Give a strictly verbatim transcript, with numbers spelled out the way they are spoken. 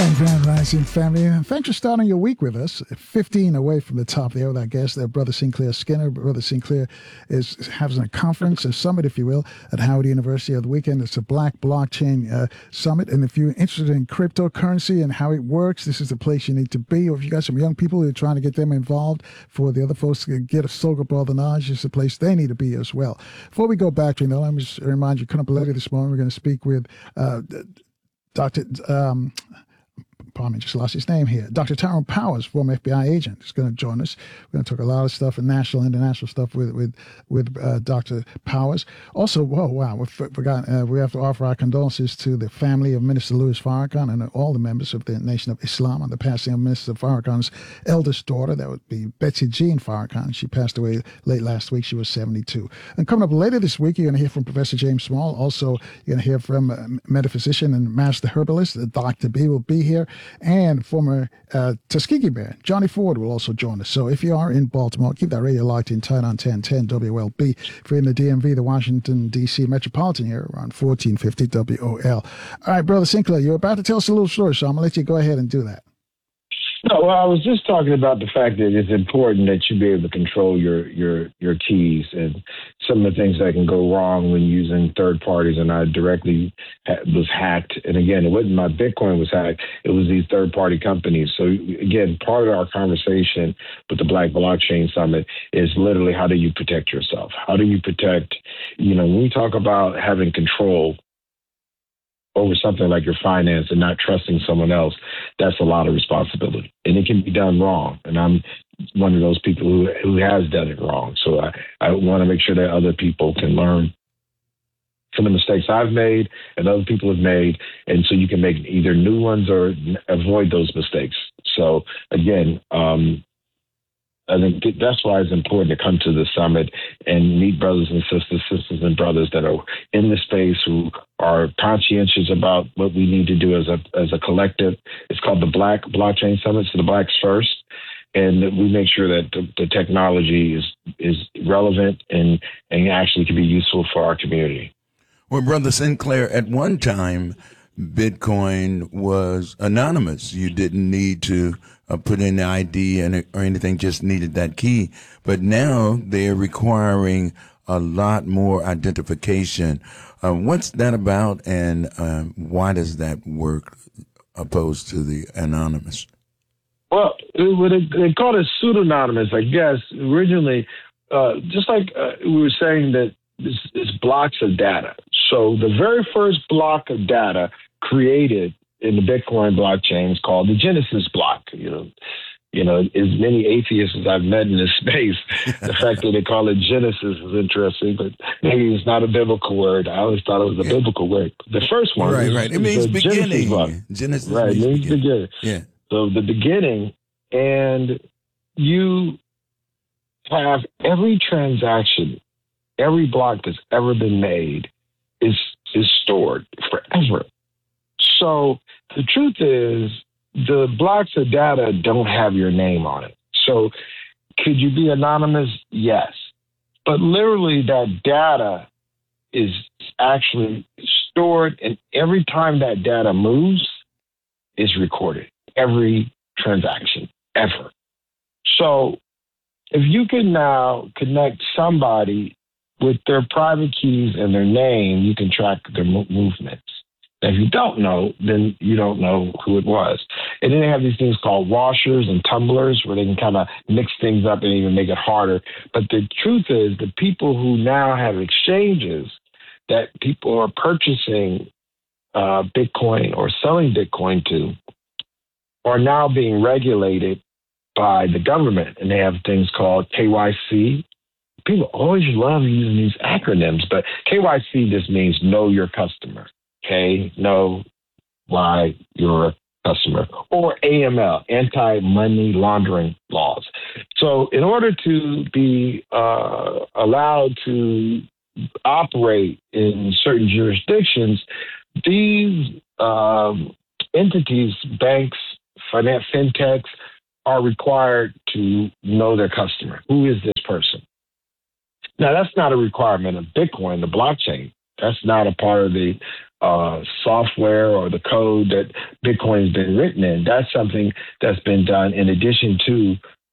And Grand Rising family, and thanks for starting your week with us. fifteen away from the top there with our guest there, Brother Sinclair Skinner. Brother Sinclair is having a conference, a summit, if you will, at Howard University of the weekend. It's a Black Blockchain uh, Summit. And if you're interested in cryptocurrency and how it works, this is the place you need to be. Or if you got some young people who are trying to get them involved for the other folks to get a soak up all the knowledge, it's the place they need to be as well. Before we go back to you, know, let me just remind you, coming up later this morning, we're going to speak with uh, Doctor Um, Pardon me, just lost his name here. Doctor Tyrone Powers, former F B I agent, is going to join us. We're going to talk a lot of stuff, and national, international stuff with with with uh, Doctor Powers. Also, whoa, wow, we forgot. Uh, we have to offer our condolences to the family of Minister Louis Farrakhan and all the members of the Nation of Islam on the passing of Minister Farrakhan's eldest daughter. That would be Betsy Jean Farrakhan. She passed away late last week. She was seventy-two. And coming up later this week, you're going to hear from Professor James Small. Also, you're going to hear from uh, metaphysician and master herbalist Doctor B will be here. And former uh, Tuskegee Bear, Johnny Ford, will also join us. So if you are in Baltimore, keep that radio locked in tight on ten ten W L B. If you're in the D M V, the Washington, D C metropolitan area, around fourteen fifty W O L. All right, Brother Sinclair, you're about to tell us a little story, so I'm going to let you go ahead and do that. No, well, I was just talking about the fact that it's important that you be able to control your your your keys and some of the things that can go wrong when using third parties. And I directly ha- was hacked. And again, it wasn't my Bitcoin was hacked. It was these third party companies. So again, part of our conversation with the Black Blockchain Summit is literally how do you protect yourself? How do you protect, you know, when we talk about having control over something like your finance and not trusting someone else, that's a lot of responsibility. And it can be done wrong. And I'm one of those people who, who has done it wrong. So I, I want to make sure that other people can learn from the mistakes I've made and other people have made. And so you can make either new ones or avoid those mistakes. So again, um, I think that's why it's important to come to the summit and meet brothers and sisters, sisters and brothers that are in the space who are conscientious about what we need to do as a as a collective. It's called the Black Blockchain Summit, so the Blacks first, and we make sure that the, the technology is is relevant and and actually can be useful for our community. Well, Brother Sinclair, at one time, Bitcoin was anonymous. You didn't need to uh, put in the I D and, or anything, just needed that key. But now they're requiring a lot more identification. Uh, what's that about, and uh, why does that work opposed to the anonymous? Well, it, they call it pseudonymous, I guess. Originally, uh, just like uh, we were saying that it's, it's blocks of data. So the very first block of data created in the Bitcoin blockchain is called the Genesis block. You know, you know, as many atheists as I've met in this space, the fact that they call it Genesis is interesting, but maybe it's not a biblical word. I always thought it was a yeah. biblical word. The first one, right, is, right. It means beginning. Genesis block. Genesis right, means, means beginning. beginning. Yeah. So the beginning, and you have every transaction, every block that's ever been made is is stored forever. So the truth is, the blocks of data don't have your name on it. So could you be anonymous? Yes. But literally that data is actually stored, and every time that data moves, is recorded. Every transaction, ever. So if you can now connect somebody with their private keys and their name, you can track their mo- movements. And if you don't know, then you don't know who it was. And then they have these things called washers and tumblers where they can kind of mix things up and even make it harder. But the truth is, the people who now have exchanges that people are purchasing uh, Bitcoin or selling Bitcoin to are now being regulated by the government. And they have things called K Y C. People always love using these acronyms, but K Y C just means know your customer. K, know why you're a customer. Or A M L, anti-money laundering laws. So in order to be uh, allowed to operate in certain jurisdictions, these um, entities, banks, finance, fintechs, are required to know their customer. Who is this person? Now, that's not a requirement of Bitcoin, the blockchain. That's not a part of the uh, software or the code that Bitcoin has been written in. That's something that's been done in addition to